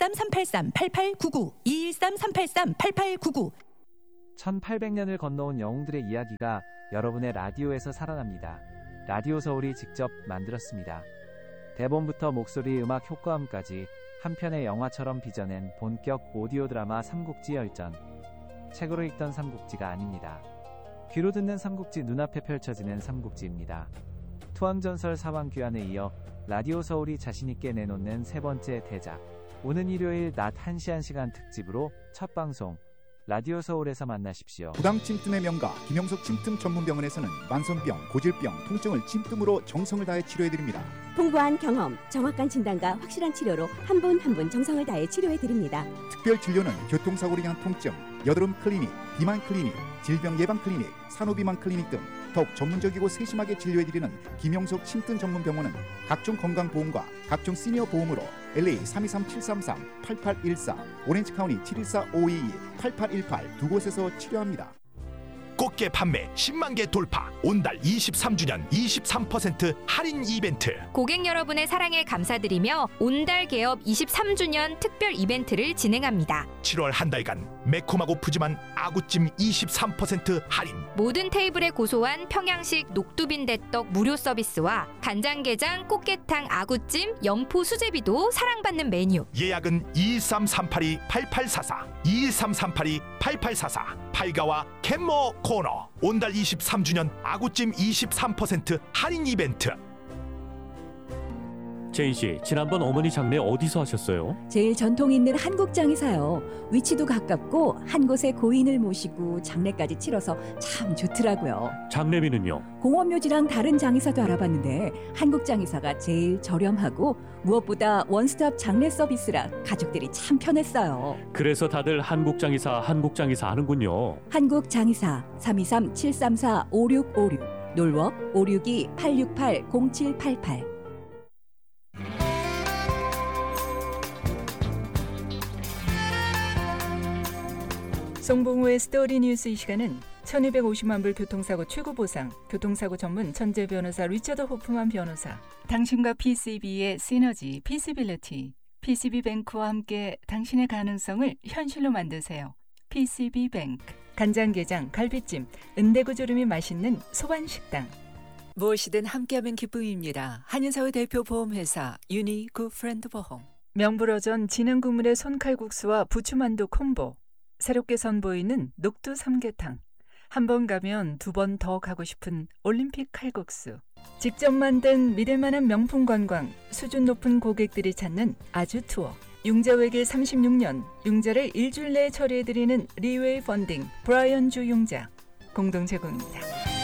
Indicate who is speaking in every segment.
Speaker 1: 213-383-8899, 213-383-8899.
Speaker 2: 1800년을 건너온 영웅들의 이야기가 여러분의 라디오에서 살아납니다. 라디오 서울이 직접 만들었습니다. 대본부터 목소리, 음악 효과음까지 한 편의 영화처럼 빚어낸 본격 오디오 드라마 삼국지 열전. 책으로 읽던 삼국지가 아닙니다. 귀로 듣는 삼국지, 눈앞에 펼쳐지는 삼국지입니다. 투항전설 사왕귀환에 이어 라디오 서울이 자신있게 내놓는 세 번째 대작. 오는 일요일 낮 1시 1시간 특집으로 첫 방송. 라디오 서울에서 만나십시오.
Speaker 3: 부당 찜뜸의 명가 김영석 찜뜸 전문병원에서는 만성병, 고질병, 통증을 찜뜸으로 정성을 다해 치료해드립니다.
Speaker 4: 풍부한 경험, 정확한 진단과 확실한 치료로 한 분 한 분 정성을 다해 치료해드립니다.
Speaker 3: 특별 진료는 교통사고로 인한 통증, 여드름 클리닉, 비만 클리닉, 질병 예방 클리닉, 산후비만 클리닉 등 더욱 전문적이고 세심하게 진료해드리는 김영석 찜뜸 전문병원은 각종 건강보험과 각종 시니어 보험으로 LA 323-733-8814, 오렌지카운티 714-522-8818 두 곳에서 치료합니다.
Speaker 5: 꽃게 판매 10만 개 돌파. 온달 23주년 23% 할인 이벤트.
Speaker 6: 고객 여러분의 사랑에 감사드리며 온달 개업 23주년 특별 이벤트를 진행합니다.
Speaker 5: 7월 한 달간 매콤하고 푸짐한 아구찜 23% 할인.
Speaker 6: 모든 테이블에 고소한 평양식 녹두빈대떡 무료 서비스와 간장게장, 꽃게탕, 아구찜, 염포 수제비도 사랑받는 메뉴.
Speaker 5: 예약은 213-382-8844, 213-382-8844. 팔가와 캔모 코너. 온달 23주년 아구찜 23% 할인 이벤트.
Speaker 7: 제인 씨, 지난번 어머니 장례 어디서 하셨어요?
Speaker 4: 제일 전통 있는 한국장이사요. 위치도 가깝고 한 곳에 고인을 모시고 장례까지 치러서 참 좋더라고요.
Speaker 7: 장례비는요?
Speaker 4: 공원묘지랑 다른 장의사도 알아봤는데 한국장의사가 제일 저렴하고 무엇보다 원스톱 장례 서비스라 가족들이 참 편했어요.
Speaker 7: 그래서 다들 한국장의사 하는군요.
Speaker 4: 한국장의사 323-734-5656, 놀워 562-868-0788.
Speaker 8: 송봉우의 스토리 뉴스. 이 시간은 1250만 불 교통사고 최고보상, 교통사고 전문 천재 변호사 리처드 호프만 변호사, 당신과 PCB의 시너지, 피시빌리티, PCB뱅크와 함께 당신의 가능성을 현실로 만드세요. PCB뱅크. 간장게장, 갈비찜, 은대구조림이 맛있는 소반식당.
Speaker 9: 무엇이든 함께하면 기쁨입니다. 한인사회 대표 보험회사 유니굿프렌드보험.
Speaker 8: 명불허전 진흥국물의 손칼국수와 부추만두 콤보. 새롭게 선보이는 녹두 삼계탕. 한 번 가면 두 번 더 가고 싶은 올림픽 칼국수. 직접 만든 믿을만한 명품 관광, 수준 높은 고객들이 찾는 아주 투어. 융자 외길 36년, 융자를 일주일 내에 처리해드리는 리웨이 펀딩, 브라이언 주 융자. 공동 제공입니다.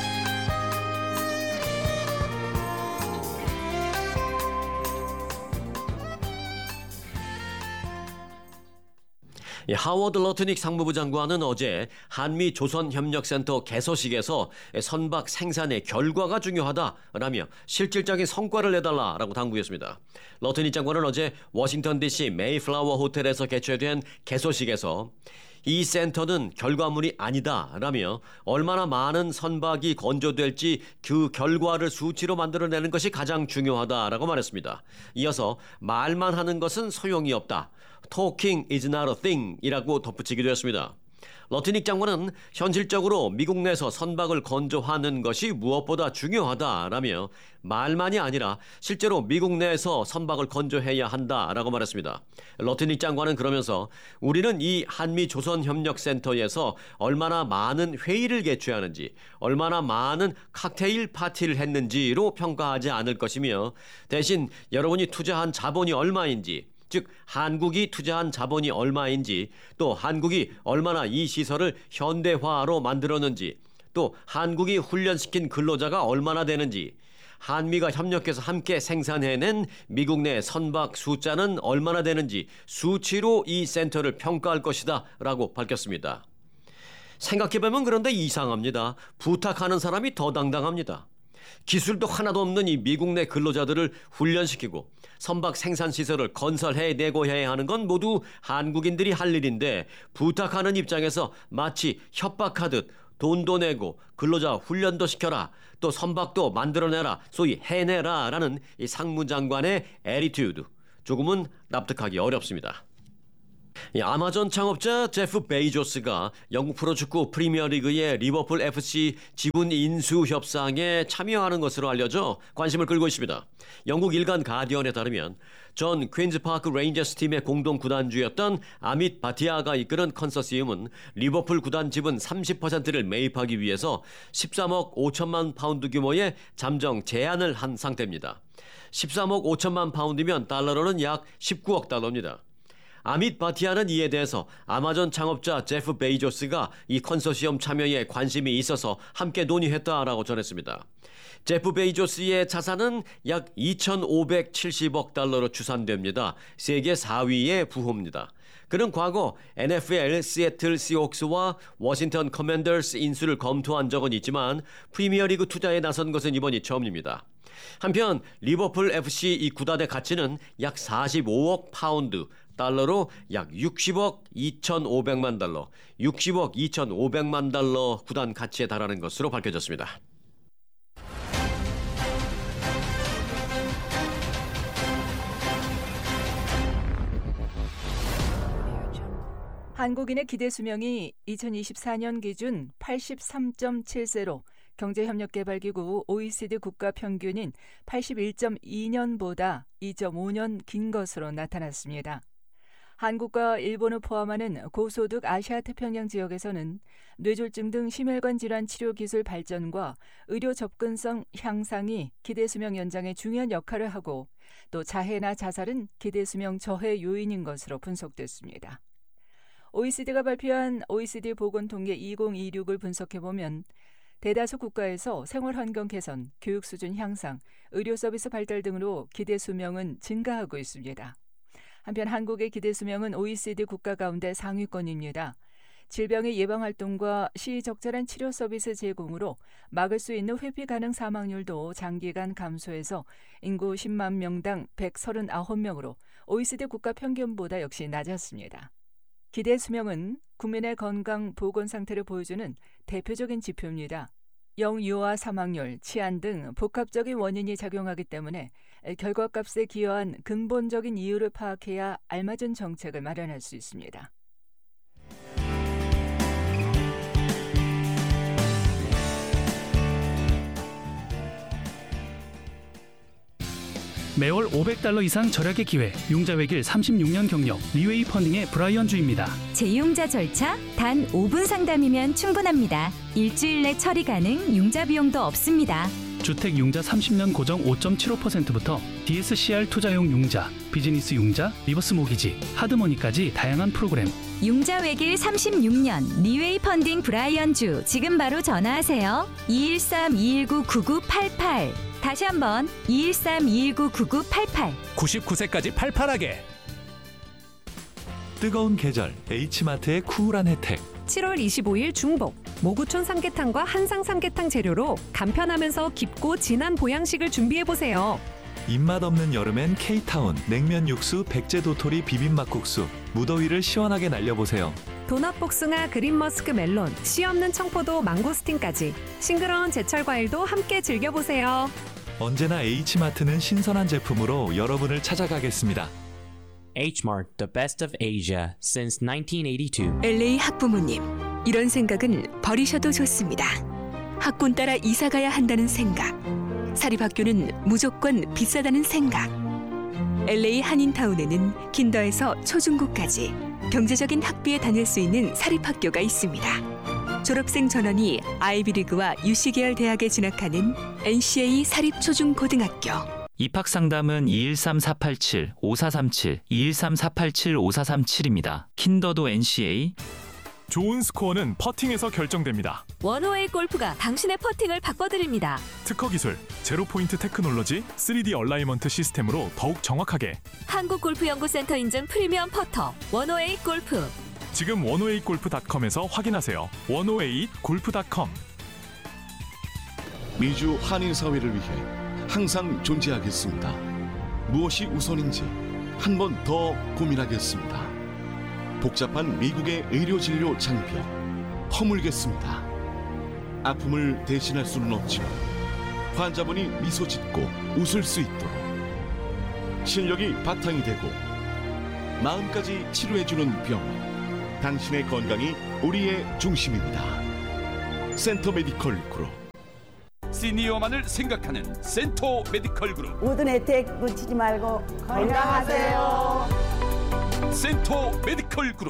Speaker 10: 하워드 러트닉 상무부 장관은 어제 한미 조선협력센터 개소식에서 선박 생산의 결과가 중요하다라며 실질적인 성과를 내달라라고 당부했습니다. 러트닉 장관은 어제 워싱턴 DC 메이플라워 호텔에서 개최된 개소식에서 이 센터는 결과물이 아니다라며 얼마나 많은 선박이 건조될지 그 결과를 수치로 만들어내는 것이 가장 중요하다라고 말했습니다. 이어서 말만 하는 것은 소용이 없다. Talking is not a thing 이라고 덧붙이기도 했습니다. 러트닉 장관은 현실적으로 미국 내에서 선박을 건조하는 것이 무엇보다 중요하다라며 말만이 아니라 실제로 미국 내에서 선박을 건조해야 한다라고 말했습니다. 러트닉 장관은 그러면서 우리는 이 한미조선협력센터에서 얼마나 많은 회의를 개최하는지, 얼마나 많은 칵테일 파티를 했는지로 평가하지 않을 것이며 대신 여러분이 투자한 자본이 얼마인지, 즉 한국이 투자한 자본이 얼마인지, 또 한국이 얼마나 이 시설을 현대화로 만들었는지, 또 한국이 훈련시킨 근로자가 얼마나 되는지, 한미가 협력해서 함께 생산해낸 미국 내 선박 숫자는 얼마나 되는지 수치로 이 센터를 평가할 것이다 라고 밝혔습니다. 생각해보면 그런데 이상합니다. 부탁하는 사람이 더 당당합니다. 기술도 하나도 없는 이 미국 내 근로자들을 훈련시키고 선박 생산 시설을 건설해내고 해야 하는 건 모두 한국인들이 할 일인데 부탁하는 입장에서 마치 협박하듯 돈도 내고 근로자 훈련도 시켜라, 또 선박도 만들어내라, 소위 해내라 라는 이 상무장관의 애티튜드, 조금은 납득하기 어렵습니다. 아마존 창업자 제프 베이조스가 영국 프로축구 프리미어리그의 리버풀 FC 지분 인수 협상에 참여하는 것으로 알려져 관심을 끌고 있습니다. 영국 일간 가디언에 따르면 전 퀸즈파크 레인저스 팀의 공동 구단주였던 아밋 바티아가 이끄는 컨소시엄은 리버풀 구단 지분 30%를 매입하기 위해서 13억 5천만 파운드 규모의 잠정 제안을 한 상태입니다. 13억 5천만 파운드면 달러로는 약 19억 달러입니다. 아밋 바티아는 이에 대해서 아마존 창업자 제프 베이조스가 이 컨소시엄 참여에 관심이 있어서 함께 논의했다라고 전했습니다. 제프 베이조스의 자산은 약 2,570억 달러로 추산됩니다. 세계 4위의 부호입니다. 그는 과거 NFL 시애틀 시옥스와 워싱턴 커맨더스 인수를 검토한 적은 있지만 프리미어리그 투자에 나선 것은 이번이 처음입니다. 한편 리버풀 FC 이 구단의 가치는 약 45억 파운드, 달러로 약 60억 2,500만 달러, 60억 2,500만 달러 구단 가치에 달하는 것으로 밝혀졌습니다.
Speaker 8: 한국인의 기대 수명이 2024년 기준 83.7세로 경제협력개발기구 OECD 국가 평균인 81.2년보다 2.5년 긴 것으로 나타났습니다. 한국과 일본을 포함하는 고소득 아시아태평양 지역에서는 뇌졸중 등 심혈관 질환 치료 기술 발전과 의료 접근성 향상이 기대 수명 연장에 중요한 역할을 하고 또 자해나 자살은 기대 수명 저해 요인인 것으로 분석됐습니다. OECD가 발표한 OECD 보건통계 2026을 분석해보면 대다수 국가에서 생활환경 개선, 교육 수준 향상, 의료 서비스 발달 등으로 기대 수명은 증가하고 있습니다. 한편 한국의 기대 수명은 OECD 국가 가운데 상위권입니다. 질병의 예방 활동과 시적절한 치료 서비스 제공으로 막을 수 있는 회피 가능 사망률도 장기간 감소해서 인구 10만 명당 139명으로 OECD 국가 평균보다 역시 낮았습니다. 기대 수명은 국민의 건강 보건 상태를 보여주는 대표적인 지표입니다. 영유아 사망률, 치안 등 복합적인 원인이 작용하기 때문에 결과값에 기여한 근본적인 이유를 파악해야 알맞은 정책을 마련할 수 있습니다.
Speaker 11: 매월 $500 이상 절약의 기회, 융자외길 36년 경력, 리웨이 펀딩의 브라이언 주입니다.
Speaker 12: 재융자 절차 단 5분 상담이면 충분합니다. 일주일 내 처리 가능, 융자 비용도 없습니다.
Speaker 11: 주택 융자 30년 고정 5.75%부터 DSCR 투자용 융자, 비즈니스 융자, 리버스 모기지, 하드머니까지 다양한 프로그램.
Speaker 12: 융자 외길 36년 리웨이 펀딩 브라이언 주, 지금 바로 전화하세요. 213-219-9988. 다시 한번 213-219-9988.
Speaker 13: 99세까지 팔팔하게. 뜨거운 계절 H마트의 쿨한 혜택.
Speaker 14: 7월 25일 중복. 모구촌 삼계탕과 한상 삼계탕 재료로 간편하면서 깊고 진한 보양식을 준비해보세요.
Speaker 13: 입맛 없는 여름엔 K타운 냉면 육수 백제 도토리 비빔막국수. 무더위를 시원하게 날려보세요.
Speaker 14: 도넛 복숭아 그린 머스크 멜론, 씨 없는 청포도 망고스틴까지 싱그러운 제철 과일도 함께 즐겨보세요.
Speaker 13: 언제나 H마트는 신선한 제품으로 여러분을 찾아가겠습니다.
Speaker 15: H-Mart, the best of Asia since 1982.
Speaker 16: LA 학부모님, 이런 생각은 버리셔도 좋습니다. 학군 따라 이사 가야 한다는 생각, 사립학교는 무조건 비싸다는 생각. LA 한인타운에는 킨더에서 초중고까지 경제적인 학비에 다닐 수 있는 사립학교가 있습니다. 졸업생 전원이 아이비리그와 UC계열 대학에 진학하는 NCA 사립초중고등학교.
Speaker 17: 입학상담은 213-487-5437, 213-487-5437입니다. 킨더도 NCA.
Speaker 18: 좋은 스코어는 퍼팅에서 결정됩니다.
Speaker 19: 원호에이 골프가 당신의 퍼팅을 바꿔드립니다.
Speaker 18: 특허 기술, 제로포인트 테크놀로지, 3D 얼라이먼트 시스템으로 더욱 정확하게.
Speaker 19: 한국골프연구센터 인증 프리미엄 퍼터, 원호에이 골프.
Speaker 18: 지금 원호에잇골프.com에서 확인하세요. 원호에잇골프.com.
Speaker 20: 미주 한인사회를 위해 항상 존재하겠습니다. 무엇이 우선인지 한 번 더 고민하겠습니다. 복잡한 미국의 의료진료 장벽 허물겠습니다. 아픔을 대신할 수는 없지만 환자분이 미소 짓고 웃을 수 있도록 실력이 바탕이 되고 마음까지 치료해주는 병원. 당신의 건강이 우리의 중심입니다. 센터 메디컬 그룹.
Speaker 21: 시니어만을 생각하는 센터 메디컬 그룹.
Speaker 22: 모든 혜택 놓치지 말고 건강하세요.
Speaker 21: 센터 메디컬 그룹.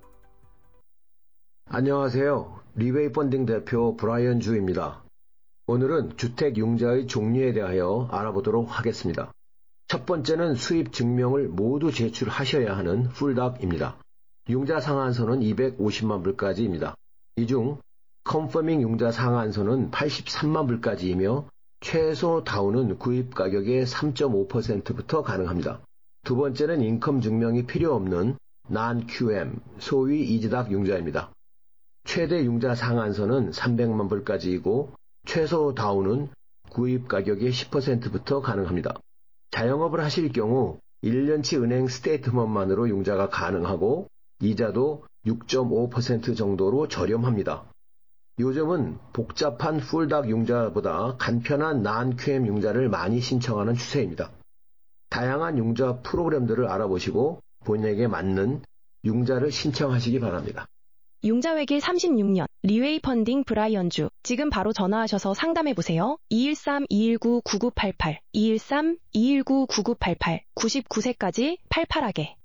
Speaker 23: 안녕하세요. 리웨이 펀딩 대표 브라이언 주입니다. 오늘은 주택융자의 종류에 대하여 알아보도록 하겠습니다. 첫 번째는 수입 증명을 모두 제출하셔야 하는 풀닥입니다. 융자 상한선은 250만 불까지입니다. 이 중 컨퍼밍 융자 상한선은 83만 불까지이며 최소 다운은 구입 가격의 3.5%부터 가능합니다. 두 번째는 인컴 증명이 필요 없는 non-QM, 소위 이지닥 융자입니다. 최대 융자 상한선은 300만 불까지이고 최소 다운은 구입 가격의 10%부터 가능합니다. 자영업을 하실 경우 1년치 은행 스테이트먼트만으로 융자가 가능하고 이자도 6.5% 정도로 저렴합니다. 요즘은 복잡한 풀닥 융자보다 간편한 non-QM 융자를 많이 신청하는 추세입니다. 다양한 융자 프로그램들을 알아보시고 본인에게 맞는 융자를 신청하시기 바랍니다.
Speaker 24: 융자회계 36년 리웨이 펀딩 브라이언주. 지금 바로 전화하셔서 상담해보세요. 213-219-9988 213-219-9988 99세까지 팔팔하게.